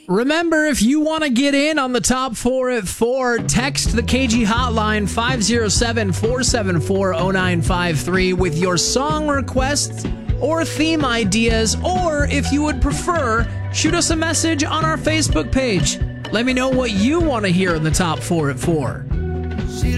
Remember, if you want to get in on the top 4 at 4, text the KG hotline 507-474-0953 with your song requests or theme ideas, or if you would prefer, shoot us a message on our Facebook page. Let me know what you want to hear in the top 4 at 4.